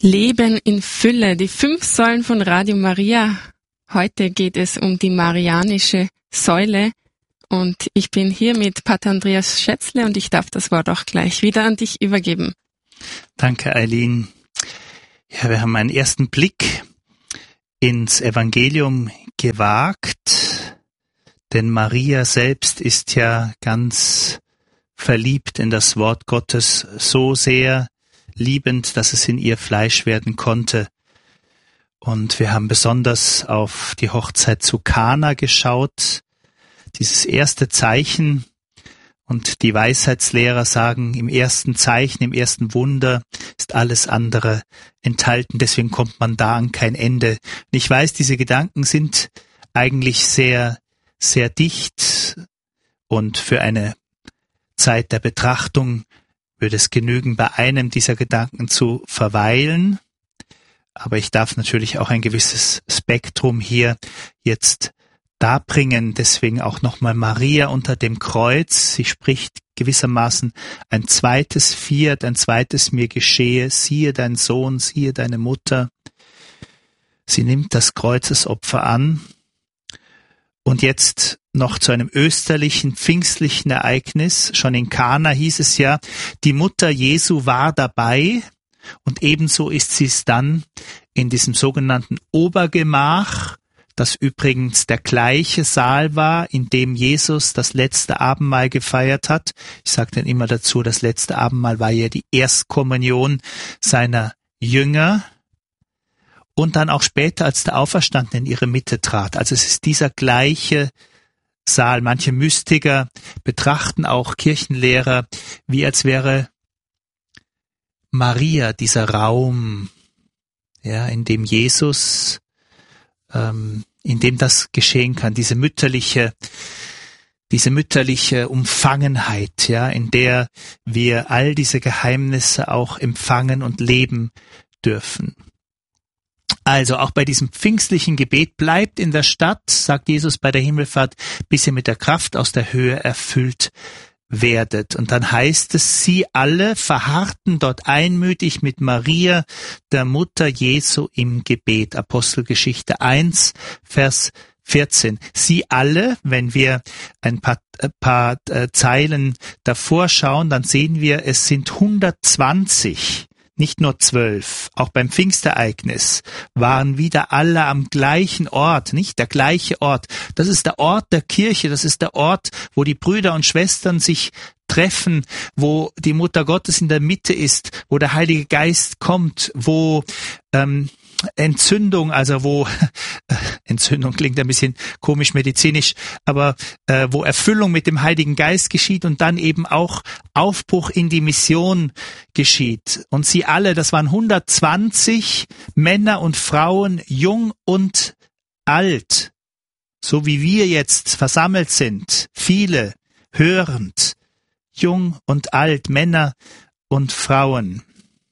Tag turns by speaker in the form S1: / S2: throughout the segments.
S1: Leben in Fülle, die 5 Säulen von Radio Maria. Heute geht es um die marianische Säule und ich bin hier mit Pater Andreas Schätzle und ich darf das Wort auch gleich wieder an dich übergeben.
S2: Danke, Eileen. Ja, wir haben einen ersten Blick ins Evangelium gewagt, denn Maria selbst ist ja ganz verliebt in das Wort Gottes, so sehr liebend, dass es in ihr Fleisch werden konnte. Und wir haben besonders auf die Hochzeit zu Kana geschaut, dieses erste Zeichen. Und die Weisheitslehrer sagen, im ersten Zeichen, im ersten Wunder ist alles andere enthalten. Deswegen kommt man da an kein Ende. Und ich weiß, diese Gedanken sind eigentlich sehr, sehr dicht. Und für eine Zeit der Betrachtung würde es genügen, bei einem dieser Gedanken zu verweilen. Aber ich darf natürlich auch ein gewisses Spektrum hier jetzt darbringen. Deswegen auch nochmal Maria unter dem Kreuz. Sie spricht gewissermaßen ein zweites Fiat, ein zweites mir geschehe. Siehe dein Sohn, siehe deine Mutter. Sie nimmt das Kreuzesopfer an. Und jetzt noch zu einem österlichen, pfingstlichen Ereignis. Schon in Kana hieß es ja, die Mutter Jesu war dabei und ebenso ist sie es dann in diesem sogenannten Obergemach, das übrigens der gleiche Saal war, in dem Jesus das letzte Abendmahl gefeiert hat. Ich sage dann immer dazu, das letzte Abendmahl war ja die Erstkommunion seiner Jünger. Und dann auch später, als der Auferstandene in ihre Mitte trat. Also es ist dieser gleiche Saal. Manche Mystiker betrachten auch Kirchenlehrer, wie als wäre Maria dieser Raum, ja, in dem Jesus, in dem das geschehen kann, diese mütterliche Umfangenheit, ja, in der wir all diese Geheimnisse auch empfangen und leben dürfen. Also auch bei diesem pfingstlichen Gebet bleibt in der Stadt, sagt Jesus bei der Himmelfahrt, bis ihr mit der Kraft aus der Höhe erfüllt werdet. Und dann heißt es, sie alle verharrten dort einmütig mit Maria, der Mutter Jesu, im Gebet. Apostelgeschichte 1, Vers 14. Sie alle, wenn wir ein paar Zeilen davor schauen, dann sehen wir, es sind 120. Nicht nur 12, auch beim Pfingstereignis waren wieder alle am gleichen Ort, nicht der gleiche Ort. Das ist der Ort der Kirche, das ist der Ort, wo die Brüder und Schwestern sich treffen, wo die Mutter Gottes in der Mitte ist, wo der Heilige Geist kommt, wo Entzündung, also wo Entzündung klingt ein bisschen komisch medizinisch, aber wo Erfüllung mit dem Heiligen Geist geschieht und dann eben auch Aufbruch in die Mission geschieht. Und sie alle, das waren 120 Männer und Frauen, jung und alt, so wie wir jetzt versammelt sind, viele hörend, jung und alt, Männer und Frauen.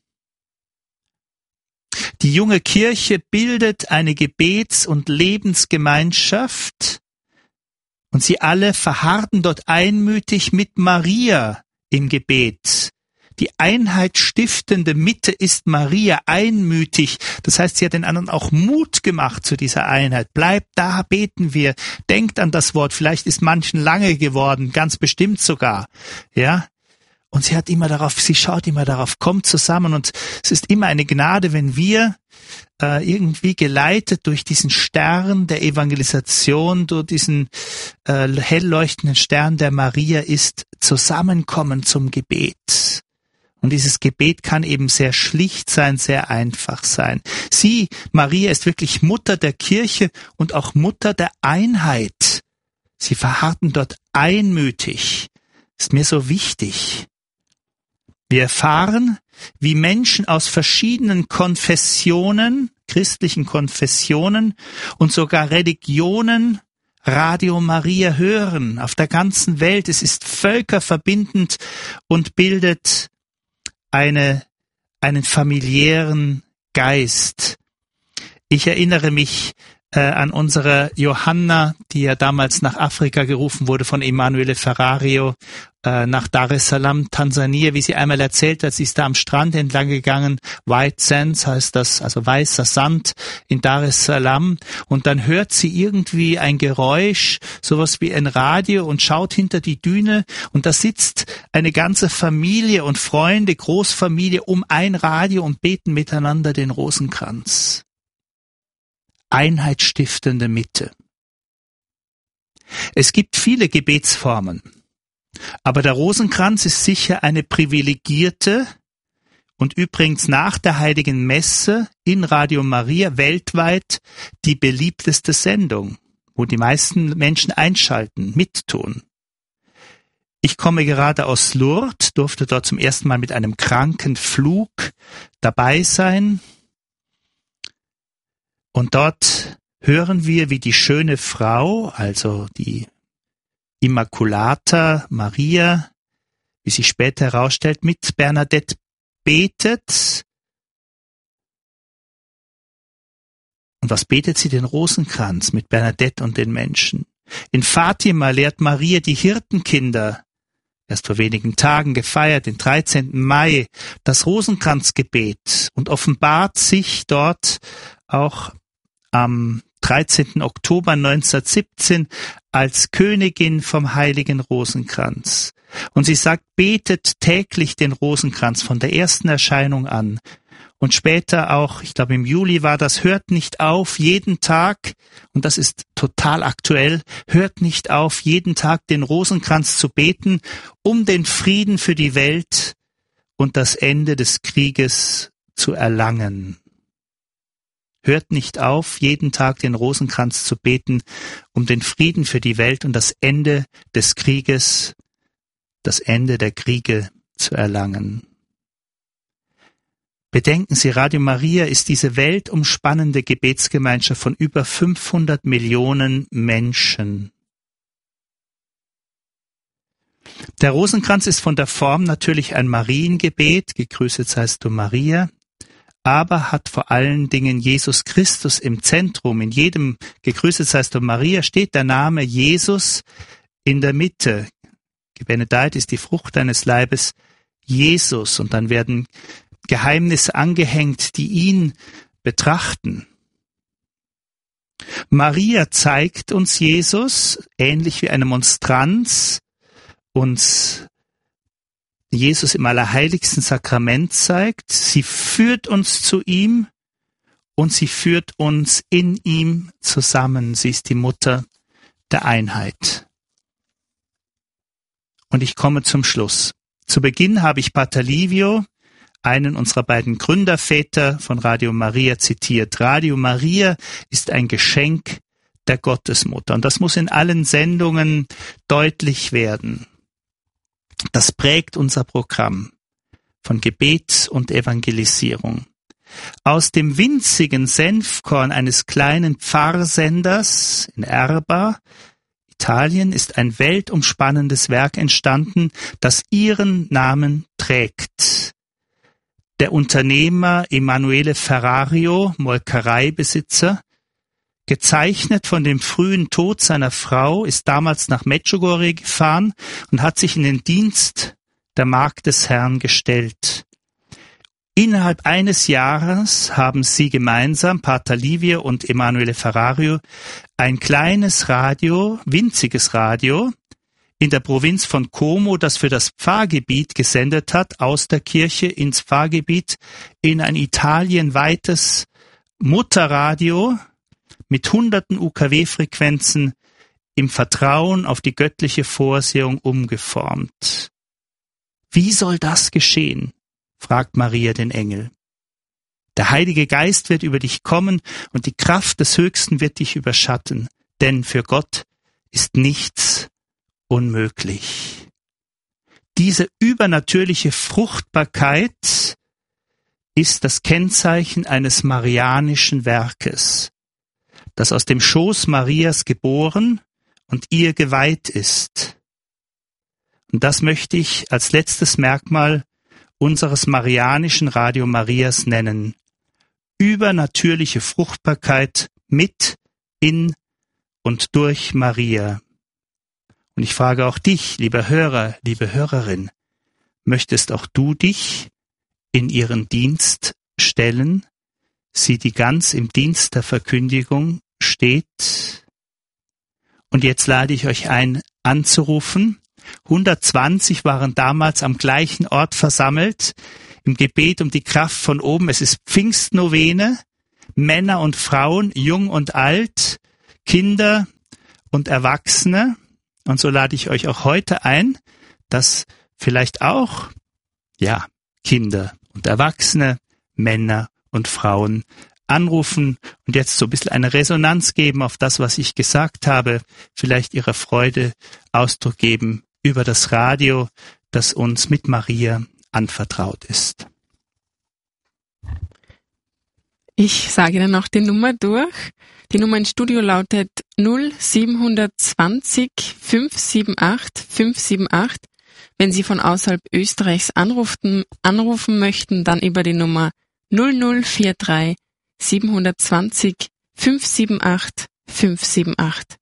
S2: Die junge Kirche bildet eine Gebets- und Lebensgemeinschaft und sie alle verharrten dort einmütig mit Maria im Gebet. Die einheitsstiftende Mitte ist Maria einmütig. Das heißt, sie hat den anderen auch Mut gemacht zu dieser Einheit. Bleibt da, beten wir. Denkt an das Wort. Vielleicht ist manchen lange geworden, ganz bestimmt sogar. Ja. Und sie schaut immer darauf, kommt zusammen. Und es ist immer eine Gnade, wenn wir irgendwie geleitet durch diesen Stern der Evangelisation, durch diesen hell leuchtenden Stern, der Maria ist, zusammenkommen zum Gebet. Und dieses Gebet kann eben sehr schlicht sein, sehr einfach sein. Sie, Maria, ist wirklich Mutter der Kirche und auch Mutter der Einheit. Sie verharrten dort einmütig. Ist mir so wichtig. Wir erfahren, wie Menschen aus verschiedenen Konfessionen, christlichen Konfessionen und sogar Religionen Radio Maria hören auf der ganzen Welt. Es ist völkerverbindend und bildet einen familiären Geist. Ich erinnere mich an unsere Johanna, die ja damals nach Afrika gerufen wurde von Emanuele Ferrario nach Dar es Salaam, Tansania, wie sie einmal erzählt hat, sie ist da am Strand entlang gegangen, White Sands heißt das, also weißer Sand in Dar es Salaam, und dann hört sie irgendwie ein Geräusch, sowas wie ein Radio, und schaut hinter die Düne, und da sitzt eine ganze Familie und Freunde, Großfamilie um ein Radio und beten miteinander den Rosenkranz. Einheitsstiftende Mitte. Es gibt viele Gebetsformen. Aber der Rosenkranz ist sicher eine privilegierte und übrigens nach der Heiligen Messe in Radio Maria weltweit die beliebteste Sendung, wo die meisten Menschen einschalten, mittun. Ich komme gerade aus Lourdes, durfte dort zum ersten Mal mit einem Krankenflug dabei sein. Und dort hören wir, wie die schöne Frau, also die Immaculata Maria, wie sich später herausstellt, mit Bernadette betet. Und was betet sie? Den Rosenkranz mit Bernadette und den Menschen. In Fatima lehrt Maria die Hirtenkinder, erst vor wenigen Tagen gefeiert, den 13. Mai, das Rosenkranzgebet und offenbart sich dort auch am 13. Oktober 1917 als Königin vom heiligen Rosenkranz. Und sie sagt, betet täglich den Rosenkranz von der ersten Erscheinung an. Und später auch, ich glaube im Juli war das, hört nicht auf, jeden Tag, und das ist total aktuell, hört nicht auf, jeden Tag den Rosenkranz zu beten, um den Frieden für die Welt und das Ende des Krieges zu erlangen. Hört nicht auf, jeden Tag den Rosenkranz zu beten, um den Frieden für die Welt und das Ende des Krieges, das Ende der Kriege zu erlangen. Bedenken Sie, Radio Maria ist diese weltumspannende Gebetsgemeinschaft von über 500 Millionen Menschen. Der Rosenkranz ist von der Form natürlich ein Mariengebet, gegrüßet seist du Maria, aber hat vor allen Dingen Jesus Christus im Zentrum. In jedem gegrüßet seist du Maria steht der Name Jesus in der Mitte. Gebenedeit ist die Frucht deines Leibes, Jesus. Und dann werden Geheimnisse angehängt, die ihn betrachten. Maria zeigt uns Jesus, ähnlich wie eine Monstranz, uns Jesus im allerheiligsten Sakrament zeigt. Sie führt uns zu ihm und sie führt uns in ihm zusammen. Sie ist die Mutter der Einheit. Und ich komme zum Schluss. Zu Beginn habe ich Pater Livio, einen unserer beiden Gründerväter von Radio Maria, zitiert. Radio Maria ist ein Geschenk der Gottesmutter. Und das muss in allen Sendungen deutlich werden. Das prägt unser Programm von Gebet und Evangelisierung. Aus dem winzigen Senfkorn eines kleinen Pfarrsenders in Erba, Italien, ist ein weltumspannendes Werk entstanden, das ihren Namen trägt. Der Unternehmer Emanuele Ferrario, Molkereibesitzer, gezeichnet von dem frühen Tod seiner Frau, ist damals nach Medjugorje gefahren und hat sich in den Dienst der Magd des Herrn gestellt. Innerhalb eines Jahres haben sie gemeinsam, Pater Livio und Emanuele Ferrario, ein kleines Radio, winziges Radio, in der Provinz von Como, das für das Pfarrgebiet gesendet hat, aus der Kirche ins Pfarrgebiet, in ein italienweites Mutterradio, mit hunderten UKW-Frequenzen im Vertrauen auf die göttliche Vorsehung umgeformt. Wie soll das geschehen? Fragt Maria den Engel. Der Heilige Geist wird über dich kommen und die Kraft des Höchsten wird dich überschatten, denn für Gott ist nichts unmöglich. Diese übernatürliche Fruchtbarkeit ist das Kennzeichen eines marianischen Werkes, das aus dem Schoß Marias geboren und ihr geweiht ist. Und das möchte ich als letztes Merkmal unseres marianischen Radio Marias nennen. Übernatürliche Fruchtbarkeit mit, in und durch Maria. Und ich frage auch dich, lieber Hörer, liebe Hörerin, möchtest auch du dich in ihren Dienst stellen, sie, die ganz im Dienst der Verkündigung steht? Und jetzt lade ich euch ein, anzurufen. 120 waren damals am gleichen Ort versammelt, im Gebet um die Kraft von oben. Es ist Pfingstnovene, Männer und Frauen, jung und alt, Kinder und Erwachsene. Und so lade ich euch auch heute ein, dass vielleicht auch, Kinder und Erwachsene, Männer und Frauen anrufen und jetzt so ein bisschen eine Resonanz geben auf das, was ich gesagt habe, vielleicht ihrer Freude Ausdruck geben über das Radio, das uns mit Maria anvertraut ist.
S1: Ich sage dann noch die Nummer durch. Die Nummer ins Studio lautet 0720 578 578. Wenn Sie von außerhalb Österreichs anrufen möchten, dann über die Nummer 0043 720 578 578.